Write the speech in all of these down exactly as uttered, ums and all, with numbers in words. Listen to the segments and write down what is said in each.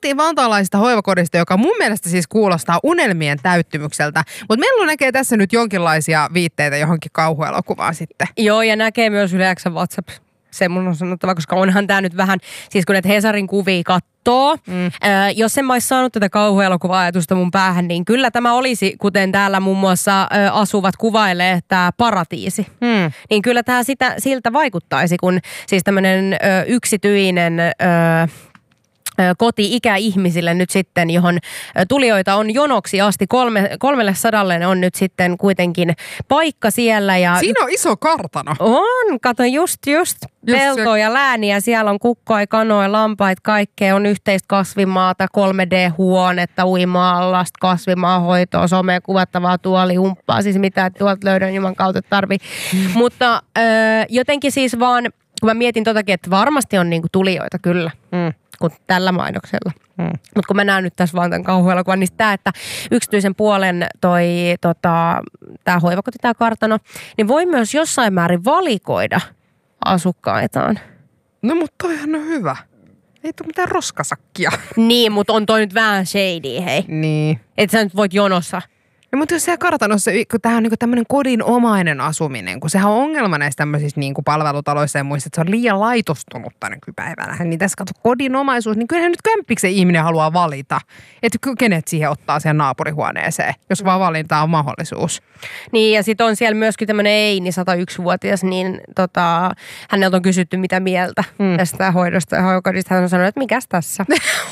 puhuttiin vantaalaisesta hoivakodista, joka mun mielestä siis kuulostaa unelmien täyttymykseltä. Mutta Mellu näkee tässä nyt jonkinlaisia viitteitä johonkin kauhuelokuvaan sitten. Joo, ja näkee myös Yle X:n WhatsApp. Se mun on sanottava, koska onhan tää nyt vähän, siis kun näitä Hesarin kuvia kattoo, mm. ää, jos en mä ois saanut tätä kauhuelokuva-ajatusta mun päähän, niin kyllä tämä olisi, kuten täällä muun muassa ää, asuvat kuvailee, tämä paratiisi. Mm. Niin kyllä tämä sitä, siltä vaikuttaisi, kun siis tämmöinen yksityinen Ää, koti-ikäihmisille nyt sitten, johon tulijoita on jonoksi asti. Kolme, kolmelle sadalle on nyt sitten kuitenkin paikka siellä. Ja siinä on iso kartano. On, kato just, just. Peltoa ja lääniä. Siellä on kukkoja, kanoja, lampaita, kaikkea. On yhteistä kasvimaata, kolme D-huonetta, uima-allasta, kasvimaahoitoa, somea kuvattavaa tuolihumppaa. Siis mitä tuolta löydän juman kautta tarvii. Mm. Mutta ö, jotenkin siis vaan, kun mä mietin totakin, että varmasti on niinku tulijoita kyllä. Mm. Kuin tällä mainoksella. Hmm. Mutta kun mä näen nyt tässä vaan tämän kauhuelokuvan, niin tämä, että yksityisen puolen toi, tota, tämä hoivakoti, tämä kartano, niin voi myös jossain määrin valikoida asukkaitaan. No mutta toihan on hyvä. Ei tule mitään roskasakkia. Niin, mutta on toi nyt vähän shady, hei. Niin. Että sä nyt voit jonossa. No, mutta jos siellä kartanossa, kun tämä on niinku tämmöinen kodinomainen asuminen, kun sehän on ongelma näissä tämmöisissä niinku palvelutaloissa ja muissa, että se on liian laitostunutta nykypäivänä. Niin tässä katso kodinomaisuus, niin kyllähän nyt kämppiksen ihminen haluaa valita, että kenet siihen ottaa siihen naapurihuoneeseen, jos vaan valintaa on mahdollisuus. Niin, ja sitten on siellä myöskin tämmöinen Eini, sata yksi-vuotias, niin tota, häneltä on kysytty mitä mieltä hmm. tästä hoidosta ja hoivakodista. Hän on sanonut, että mikäs tässä?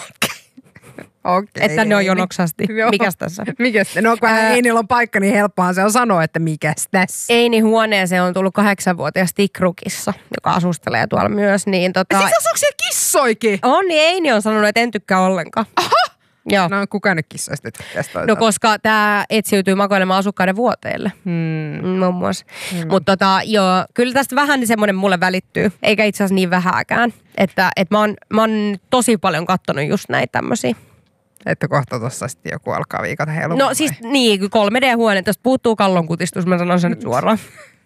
Okei. Että ne on jonoksasti. Mikäs tässä? Mikäs? No kun Ää... Einillä on paikka, niin helppohan se on sanoa, että mikäs tässä. Eini huoneeseen on tullut kahdeksanvuotias Tikrukissa, joka asustelee tuolla myös. Niin tota... Siis asuuko siellä kissoikin? On, niin Eini on sanonut, että en tykkää ollenkaan. Aha! Joo. No kukaan nyt kissoista tykkää. No koska tämä etsiytyy makoilemaan asukkaiden vuoteille. Hmm. Muun muassa. Hmm. Mutta tota, joo, kyllä tästä vähän niin semmoinen mulle välittyy. Eikä itse asiassa niin vähääkään. Että et mä, oon, mä oon tosi paljon kattonut just näitä tämmöisiä. Että kohta tuossa sitten joku alkaa viikata heilumaan. No siis niin, kolme D-huone. Tästä puuttuu kallonkutistus, mä sanon sen nyt suoraan.